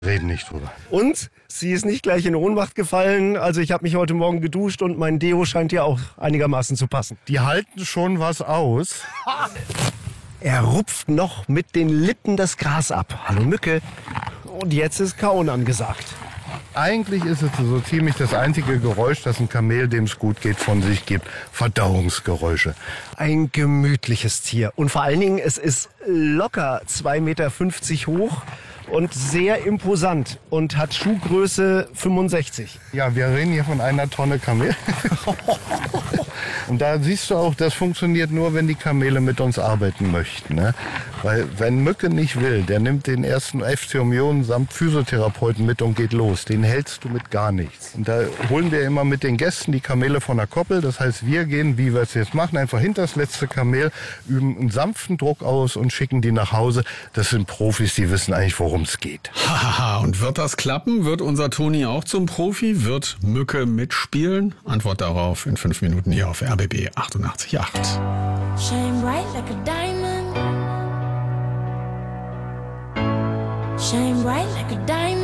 Reden nicht drüber. Und sie ist nicht gleich in Ohnmacht gefallen. Also ich habe mich heute Morgen geduscht und mein Deo scheint ja auch einigermaßen zu passen. Die halten schon was aus. Er rupft noch mit den Lippen das Gras ab. Hallo Mücke. Und jetzt ist Kauen angesagt. Eigentlich ist es so ziemlich das einzige Geräusch, das ein Kamel, dem es gut geht, von sich gibt. Verdauungsgeräusche. Ein gemütliches Tier. Und vor allen Dingen, es ist locker 2,50 Meter hoch und sehr imposant und hat Schuhgröße 65. Ja, wir reden hier von einer Tonne Kamel. Und da siehst du auch, das funktioniert nur, wenn die Kamele mit uns arbeiten möchten. Ne? Weil wenn Mücke nicht will, der nimmt den ersten FC Union samt Physiotherapeuten mit und geht los. Den hältst du mit gar nichts. Und da holen wir immer mit den Gästen die Kamele von der Koppel. Das heißt, wir gehen, wie wir es jetzt machen, einfach hinter das letzte Kamel, üben einen sanften Druck aus und schicken die nach Hause. Das sind Profis, die wissen eigentlich, worum es geht. Hahaha, und wird das klappen? Wird unser Toni auch zum Profi? Wird Mücke mitspielen? Antwort darauf in 5 Minuten hier auf RBB 88.8. Shine bright like a diamond. Shine bright like a diamond.